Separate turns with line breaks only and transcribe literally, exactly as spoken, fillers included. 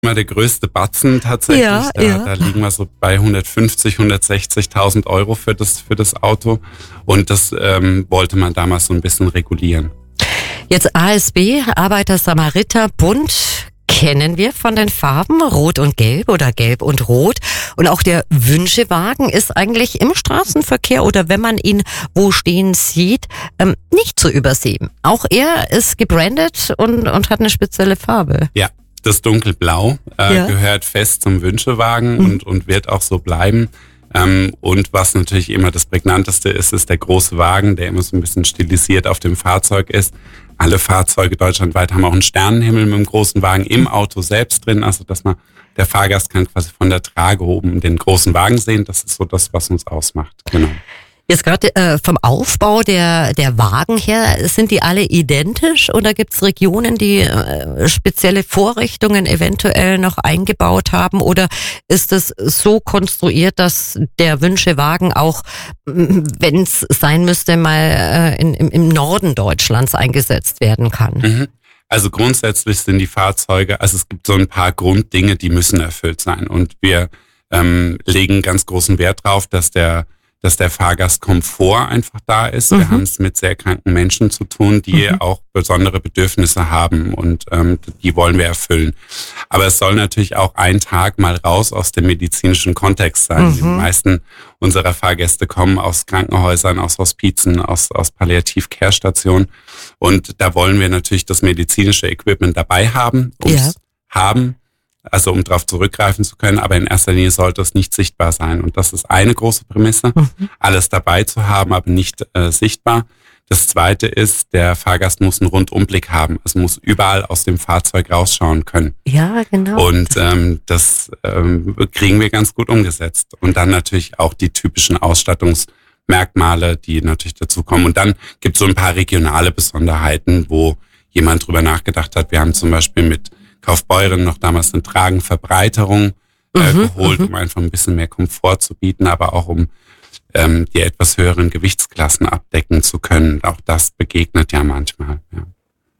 Mal der größte Batzen tatsächlich.
Ja,
da,
ja.
da liegen wir so bei hundertfünfzig, hundertsechzigtausend Euro für das, für das Auto. Und das ähm, wollte man damals so ein bisschen regulieren.
Jetzt A S B, Arbeiter-Samariter-Bund, kennen wir von den Farben Rot und Gelb oder Gelb und Rot. Und auch der Wünschewagen ist eigentlich im Straßenverkehr oder wenn man ihn wo stehen sieht, ähm, nicht zu übersehen. Auch er ist gebrandet und, und hat eine spezielle Farbe.
Ja. Das Dunkelblau äh,
Ja.
gehört fest zum Wünschewagen
Mhm.
und, und wird auch so bleiben. Ähm, und was natürlich immer das Prägnanteste ist, ist der große Wagen, der immer so ein bisschen stilisiert auf dem Fahrzeug ist. Alle Fahrzeuge deutschlandweit haben auch einen Sternenhimmel mit dem großen Wagen im Auto selbst drin, also dass man, der Fahrgast kann quasi von der Trage oben den großen Wagen sehen. Das ist so das, was uns ausmacht. Genau.
Jetzt gerade äh, vom Aufbau der, der Wagen her, sind die alle identisch oder gibt es Regionen, die äh, spezielle Vorrichtungen eventuell noch eingebaut haben oder ist es so konstruiert, dass der Wünschewagen auch, wenn es sein müsste, mal äh, in, im, im Norden Deutschlands eingesetzt werden kann?
Mhm. Also grundsätzlich sind die Fahrzeuge, also es gibt so ein paar Grunddinge, die müssen erfüllt sein und wir ähm, legen ganz großen Wert drauf, dass der dass der Fahrgastkomfort einfach da ist.
Mhm.
Wir haben es mit sehr kranken Menschen zu tun, die
Mhm.
auch besondere Bedürfnisse haben und ähm, die wollen wir erfüllen. Aber es soll natürlich auch ein Tag mal raus aus dem medizinischen Kontext sein.
Mhm.
Die meisten unserer Fahrgäste kommen aus Krankenhäusern, aus Hospizen, aus, aus Palliativ-Care-Stationen und da wollen wir natürlich das medizinische Equipment dabei haben, ums
Ja.
haben, also um darauf zurückgreifen zu können, aber in erster Linie sollte es nicht sichtbar sein. Und das ist eine große Prämisse,
Mhm.
alles dabei zu haben, aber nicht äh, sichtbar. Das zweite ist, der Fahrgast muss einen Rundumblick haben. Es muss überall aus dem Fahrzeug rausschauen können.
Ja, genau.
Und ähm, das ähm, kriegen wir ganz gut umgesetzt. Und dann natürlich auch die typischen Ausstattungsmerkmale, die natürlich dazu kommen. Und dann gibt es so ein paar regionale Besonderheiten, wo jemand drüber nachgedacht hat. Wir haben zum Beispiel mit Kaufbeuren noch damals eine Tragenverbreiterung äh,
Mhm,
geholt,
mhm.
um einfach ein bisschen mehr Komfort zu bieten, aber auch um ähm, die etwas höheren Gewichtsklassen abdecken zu können. Auch das begegnet ja manchmal. Ja.